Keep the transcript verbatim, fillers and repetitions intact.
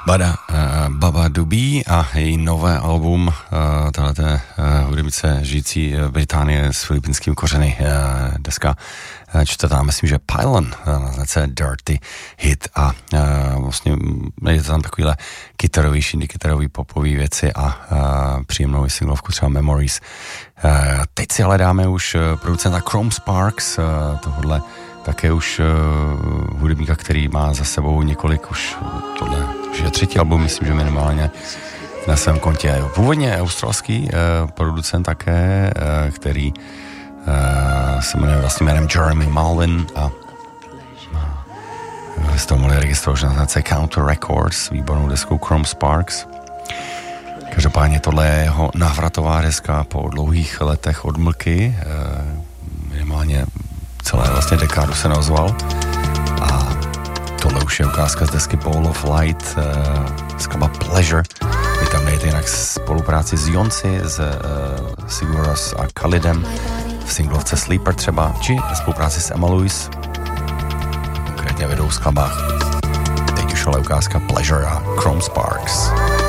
Bada, uh, Baba Dubí a její nové album, uh, tohleto uh, hudebnice žijící v Británii s filipínským kořeny, uh, deska uh, čtvrtá, myslím, že Pylon, uh, na značce Dirty Hit a uh, vlastně je to tam takovýhle kytarový, shindy kytarový, popový věci a uh, příjemnou singlovku třeba Memories. Uh, teď si ale dáme už uh, producenta Chrome Sparks, uh, tohodle také už uh, hudebníka, který má za sebou několik už tohle, už je třetí album, myslím, že minimálně na svém kontě. Původně australský uh, producent také, uh, který uh, se jmenuje vlastně jménem Jeremy Malvin a uh, z toho mohli registrovat na značce Counter Records s výbornou deskou Chrome Sparks. Každopádně tohle je jeho návratová deska po dlouhých letech odmlky, uh, minimálně celé vlastně dekádu se nazval a tohle už je ukázka z desky Ball of Light, uh, skladba Pleasure. Vy tam nejde jinak spolupráci s Jonci, s uh, Siguros a Khalidem v singlovce Sleeper třeba, či spolupráci s Emma Lewis, konkrétně ve dvou skladbách. Teď už ale ukázka Pleasure a Chrome Sparks.